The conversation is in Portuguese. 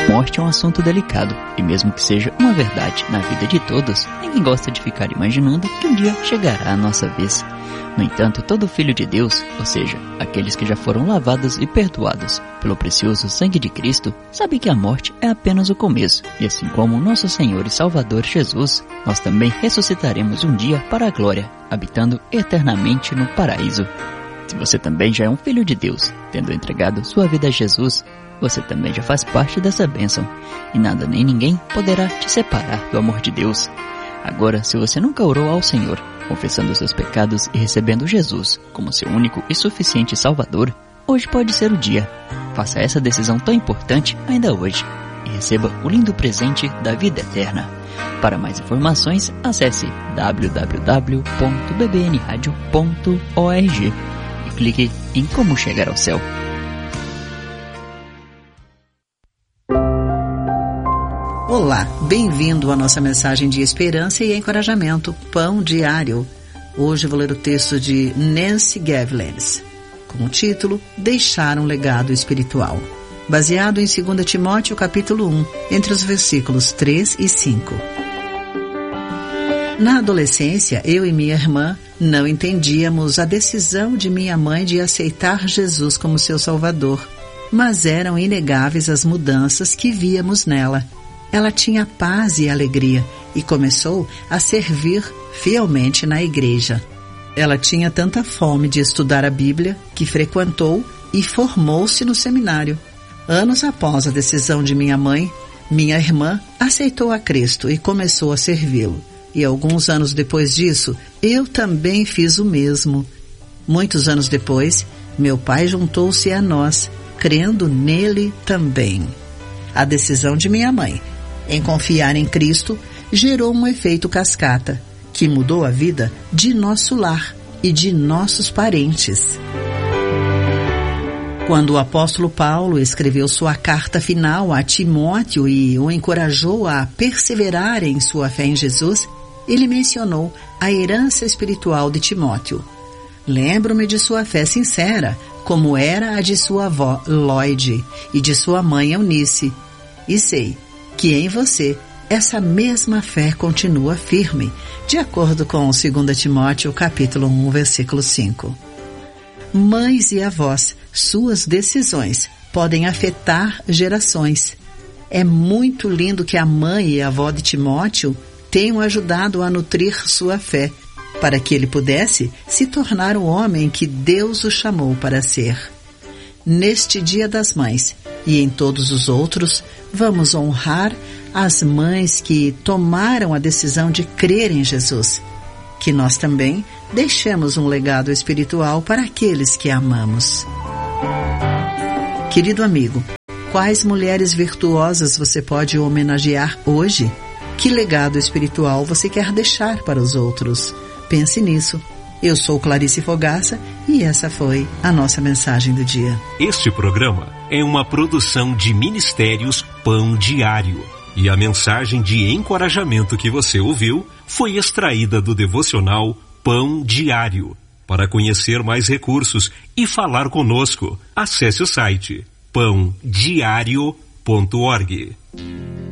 Morte é um assunto delicado, e mesmo que seja uma verdade na vida de todos, ninguém gosta de ficar imaginando que um dia chegará a nossa vez. No entanto, todo filho de Deus, ou seja, aqueles que já foram lavados e perdoados pelo precioso sangue de Cristo, sabe que a morte é apenas o começo, e assim como nosso Senhor e Salvador Jesus, nós também ressuscitaremos um dia para a glória, habitando eternamente no paraíso. Se você também já é um filho de Deus, tendo entregado sua vida a Jesus, você também já faz parte dessa bênção, e nada nem ninguém poderá te separar do amor de Deus. Agora, se você nunca orou ao Senhor, confessando seus pecados e recebendo Jesus como seu único e suficiente Salvador, hoje pode ser o dia. Faça essa decisão tão importante ainda hoje, e receba o lindo presente da vida eterna. Para mais informações, acesse www.bbnradio.org e clique em Como Chegar ao Céu. Olá, bem-vindo à nossa mensagem de esperança e encorajamento, Pão Diário. Hoje vou ler o texto de Nancy Gavlens, com o título Deixar um Legado Espiritual, baseado em 2 Timóteo capítulo 1, entre os versículos 3 e 5. Na adolescência, eu e minha irmã não entendíamos a decisão de minha mãe de aceitar Jesus como seu Salvador, mas eram inegáveis as mudanças que víamos nela. Ela tinha paz e alegria e começou a servir fielmente na igreja. Ela tinha tanta fome de estudar a Bíblia que frequentou e formou-se no seminário. Anos após a decisão de minha mãe, minha irmã aceitou a Cristo e começou a servi-lo. E alguns anos depois disso, eu também fiz o mesmo. Muitos anos depois, meu pai juntou-se a nós, crendo nele também. A decisão de minha mãe em confiar em Cristo gerou um efeito cascata, que mudou a vida de nosso lar e de nossos parentes. Quando o apóstolo Paulo escreveu sua carta final a Timóteo e o encorajou a perseverar em sua fé em Jesus, ele mencionou a herança espiritual de Timóteo. Lembro-me de sua fé sincera, como era a de sua avó Lloyd e de sua mãe Eunice, e sei que em você essa mesma fé continua firme, de acordo com 2 Timóteo capítulo 1, versículo 5. Mães e avós, suas decisões podem afetar gerações. É muito lindo que a mãe e a avó de Timóteo tenham ajudado a nutrir sua fé, para que ele pudesse se tornar o homem que Deus o chamou para ser. Neste Dia das Mães e em todos os outros, vamos honrar as mães que tomaram a decisão de crer em Jesus. Que nós também deixemos um legado espiritual para aqueles que amamos. Querido amigo, quais mulheres virtuosas você pode homenagear hoje? Que legado espiritual você quer deixar para os outros? Pense nisso. Eu sou Clarice Fogaça e essa foi a nossa mensagem do dia. Este programa é uma produção de Ministérios Pão Diário. E a mensagem de encorajamento que você ouviu foi extraída do devocional Pão Diário. Para conhecer mais recursos e falar conosco, acesse o site pãodiario.org.